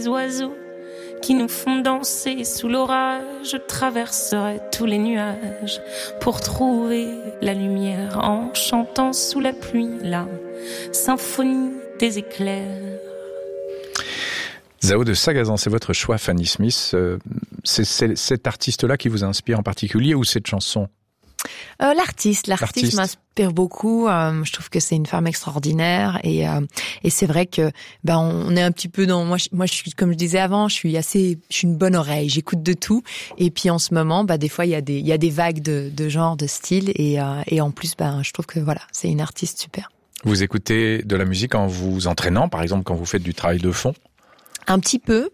Les oiseaux qui nous font danser sous l'orage, je traverserai tous les nuages pour trouver la lumière en chantant sous la pluie la symphonie des éclairs. Zao de Sagazan, c'est votre choix, Fanny Smith. C'est cet artiste-là qui vous inspire en particulier ou cette chanson ? L'artiste m'inspire beaucoup. Je trouve que c'est une femme extraordinaire et c'est vrai que on est un petit peu dans moi je suis, comme je disais avant, je suis une bonne oreille, j'écoute de tout et puis en ce moment des fois il y a des vagues de genre, de style et en plus je trouve que voilà, c'est une artiste super. Vous écoutez de la musique en vous entraînant, par exemple quand vous faites du travail de fond ? Un petit peu.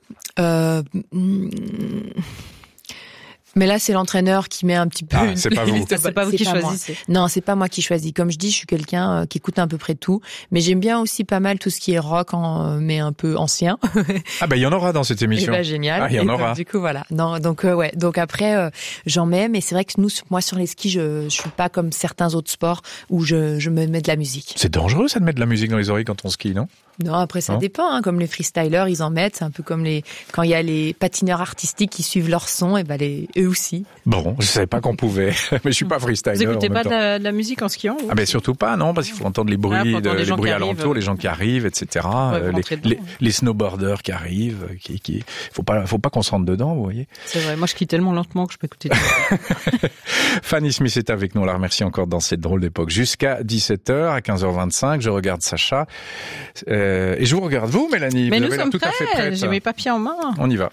Mais là, c'est l'entraîneur qui met un petit peu... Ah, c'est pas vous. C'est pas vous qui choisissez. Non, c'est pas moi qui choisis. Comme je dis, je suis quelqu'un qui écoute à peu près tout. Mais j'aime bien aussi pas mal tout ce qui est rock, mais un peu ancien. Ah il y en aura dans cette émission. Et génial. Ah, il y en aura. Du coup, voilà. Non, donc ouais. Donc après, j'en mets. Mais c'est vrai que moi, sur les skis, je suis pas comme certains autres sports où je me mets de la musique. C'est dangereux, ça, de mettre de la musique dans les oreilles quand on skie, non ? Non, après ça dépend. Comme les freestylers, ils en mettent. C'est un peu comme quand il y a les patineurs artistiques qui suivent leur son, et eux aussi. Bon, je savais pas qu'on pouvait, mais je suis pas freestyler. Vous écoutez pas de la musique en skiant ? Ah surtout pas, non, parce qu'il faut entendre les bruits, les bruits alentours, les gens qui arrivent, etc. Les snowboarders qui arrivent, faut pas qu'on se rentre dedans, vous voyez. C'est vrai. Moi, je skie tellement lentement que je peux écouter. Fanny Smith est avec nous. On la remercie encore dans cette drôle d'époque. Jusqu'à 17h, à 15h25, je regarde Sacha. Et je vous regarde vous, Mélanie. Mais vous nous avez sommes tout à fait prête. J'ai mes papiers en main. On y va.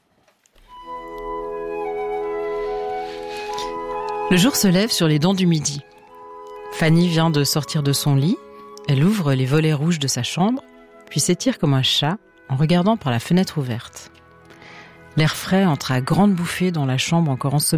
Le jour se lève sur les dents du midi. Fanny vient de sortir de son lit. Elle ouvre les volets rouges de sa chambre, puis s'étire comme un chat en regardant par la fenêtre ouverte. L'air frais entre à grandes bouffées dans la chambre encore ensommeillée.